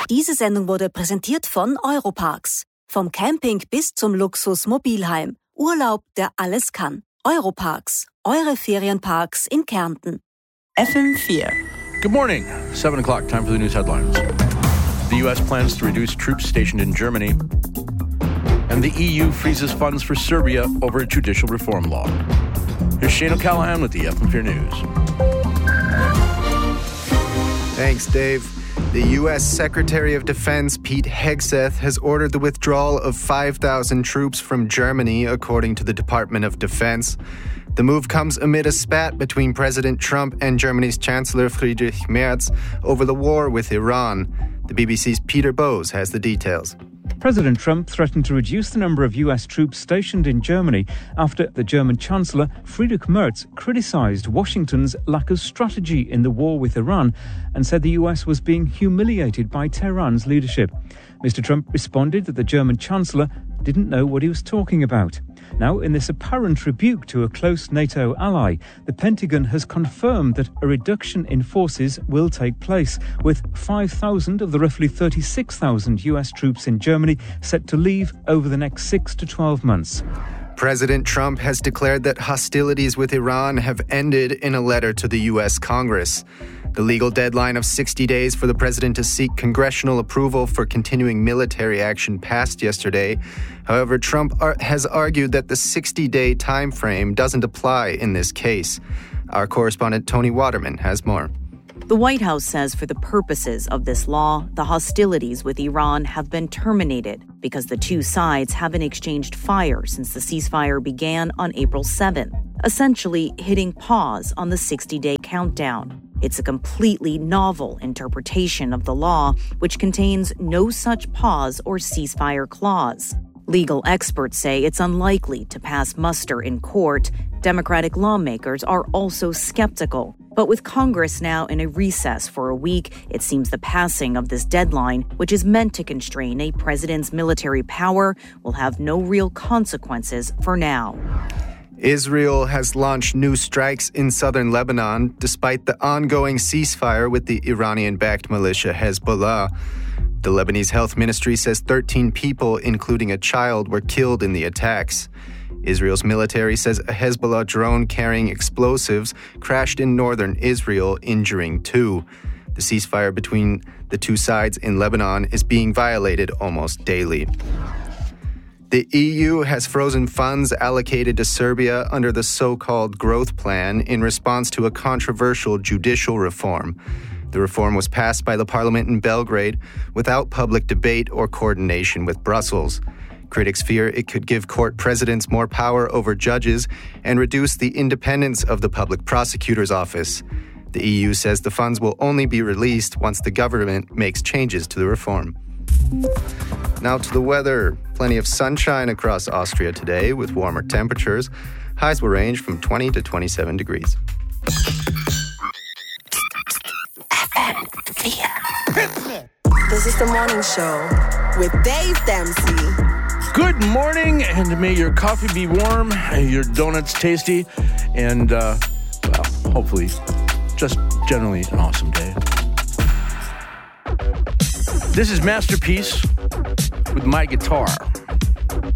Diese Sendung wurde präsentiert von Europarks. Vom Camping bis zum Luxus-Mobilheim. Urlaub, der alles kann. Europarks. Eure Ferienparks in Kärnten. FM4. Good morning. 7 o'clock. Time for the news headlines. The U.S. plans to reduce troops stationed in Germany. And the EU freezes funds for Serbia over a judicial reform law. Here's Shane O'Callaghan with the FM4 News. Thanks, Dave. The U.S. Secretary of Defense Pete Hegseth has ordered the withdrawal of 5,000 troops from Germany, according to the Department of Defense. The move comes amid a spat between President Trump and Germany's Chancellor Friedrich Merz over the war with Iran. The BBC's Peter Bowes has the details. President Trump threatened to reduce the number of U.S. troops stationed in Germany after the German Chancellor Friedrich Merz criticized Washington's lack of strategy in the war with Iran and said the U.S. was being humiliated by Tehran's leadership. Mr. Trump responded that the German Chancellor didn't know what he was talking about. Now, in this apparent rebuke to a close NATO ally, the Pentagon has confirmed that a reduction in forces will take place, with 5,000 of the roughly 36,000 US troops in Germany set to leave over the next 6 to 12 months. President Trump has declared that hostilities with Iran have ended in a letter to the U.S. Congress. The legal deadline of 60 days for the president to seek congressional approval for continuing military action passed yesterday. However, Trump has argued that the 60-day time frame doesn't apply in this case. Our correspondent Tony Waterman has more. The White House says for the purposes of this law, the hostilities with Iran have been terminated because the two sides haven't exchanged fire since the ceasefire began on April 7th, essentially hitting pause on the 60-day countdown. It's a completely novel interpretation of the law, which contains no such pause or ceasefire clause. Legal experts say it's unlikely to pass muster in court. Democratic lawmakers are also skeptical. But with Congress now in a recess for a week, it seems the passing of this deadline, which is meant to constrain a president's military power, will have no real consequences for now. Israel has launched new strikes in southern Lebanon despite the ongoing ceasefire with the Iranian-backed militia Hezbollah. The Lebanese health ministry says 13 people, including a child, were killed in the attacks. Israel's military says a Hezbollah drone carrying explosives crashed in northern Israel, injuring 2. The ceasefire between the two sides in Lebanon is being violated almost daily. The EU has frozen funds allocated to Serbia under the so-called growth plan in response to a controversial judicial reform. The reform was passed by the parliament in Belgrade without public debate or coordination with Brussels. Critics fear it could give court presidents more power over judges and reduce the independence of the public prosecutor's office. The EU says the funds will only be released once the government makes changes to the reform. Now to the weather. Plenty of sunshine across Austria today with warmer temperatures. Highs will range from 20 to 27 degrees. This is the morning show with Dave Dempsey. Good morning, and may your coffee be warm, your donuts tasty, and, hopefully, just generally an awesome day. This is Masterpiece with My Guitar.